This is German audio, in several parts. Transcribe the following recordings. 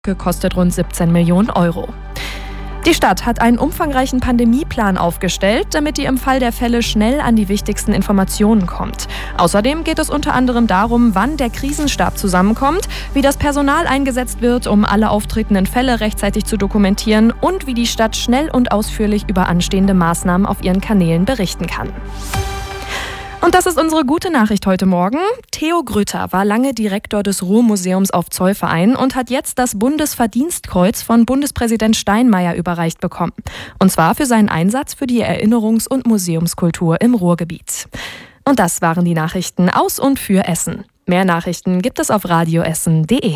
kostet rund 17 Millionen Euro. Die Stadt hat einen umfangreichen Pandemieplan aufgestellt, damit die im Fall der Fälle schnell an die wichtigsten Informationen kommt. Außerdem geht es unter anderem darum, wann der Krisenstab zusammenkommt, wie das Personal eingesetzt wird, um alle auftretenden Fälle rechtzeitig zu dokumentieren und wie die Stadt schnell und ausführlich über anstehende Maßnahmen auf ihren Kanälen berichten kann. Und das ist unsere gute Nachricht heute Morgen. Theo Grütter war lange Direktor des Ruhrmuseums auf Zollverein und hat jetzt das Bundesverdienstkreuz von Bundespräsident Steinmeier überreicht bekommen. Und zwar für seinen Einsatz für die Erinnerungs- und Museumskultur im Ruhrgebiet. Und das waren die Nachrichten aus und für Essen. Mehr Nachrichten gibt es auf radioessen.de.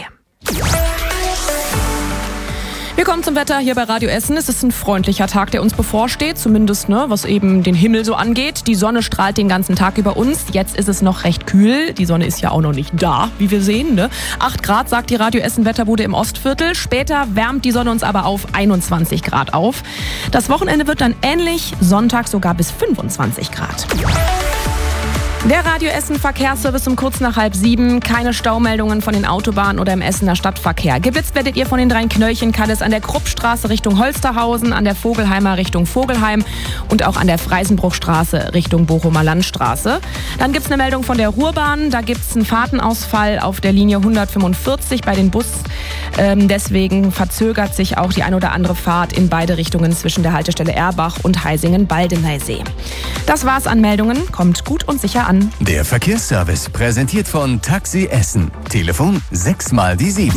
Wir kommen zum Wetter hier bei Radio Essen. Es ist ein freundlicher Tag, der uns bevorsteht, zumindest was eben den Himmel so angeht. Die Sonne strahlt den ganzen Tag über uns. Jetzt ist es noch recht kühl. Die Sonne ist ja auch noch nicht da, wie wir sehen. 8 Grad sagt die Radio Essen Wetterbude im Ostviertel. Später wärmt die Sonne uns aber auf 21 Grad auf. Das Wochenende wird dann ähnlich, Sonntag sogar bis 25 Grad. Der Radio Essen Verkehrsservice um kurz nach 6:30. Keine Staumeldungen von den Autobahnen oder im Essener Stadtverkehr. Geblitzt werdet ihr von den 3 Knöllchen-Kalles an der Kruppstraße Richtung Holsterhausen, an der Vogelheimer Richtung Vogelheim und auch an der Freisenbruchstraße Richtung Bochumer Landstraße. Dann gibt's eine Meldung von der Ruhrbahn. Da gibt's einen Fahrtenausfall auf der Linie 145 bei den Bus. Deswegen verzögert sich auch die ein oder andere Fahrt in beide Richtungen zwischen der Haltestelle Erbach und Heisingen-Baldeneysee. Das war's an Meldungen. Kommt gut und sicher an. Der Verkehrsservice präsentiert von Taxi Essen. Telefon 6x7.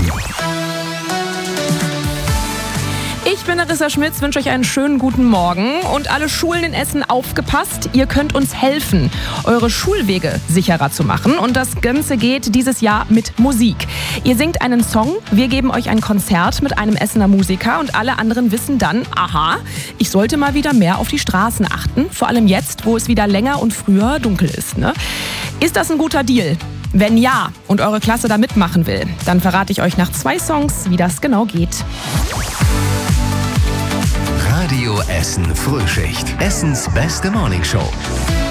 Ich bin Larissa Schmitz, wünsche euch einen schönen guten Morgen und alle Schulen in Essen aufgepasst. Ihr könnt uns helfen, eure Schulwege sicherer zu machen und das Ganze geht dieses Jahr mit Musik. Ihr singt einen Song, wir geben euch ein Konzert mit einem Essener Musiker und alle anderen wissen dann, aha, ich sollte mal wieder mehr auf die Straßen achten, vor allem jetzt, wo es wieder länger und früher dunkel ist. Ist das ein guter Deal? Wenn ja und eure Klasse da mitmachen will, dann verrate ich euch nach 2 Songs, wie das genau geht. Radio Essen Frühschicht. Essens beste Morningshow.